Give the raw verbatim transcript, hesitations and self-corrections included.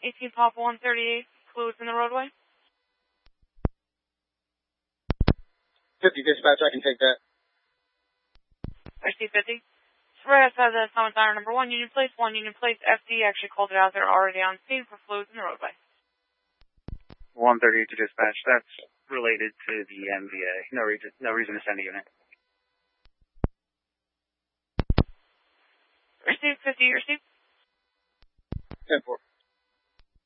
eighteen Papa one thirty-eight, fluids in the roadway. fifty dispatch, I can take that. I see fifty. It's right outside the Summit Diner number one, Union Place, one Union Place. F D actually called it out. They're already on scene for fluids in the roadway. one thirty-eight to dispatch. That's related to the M V A. No reason, no reason to send a unit. Receive fifty, receive. ten four.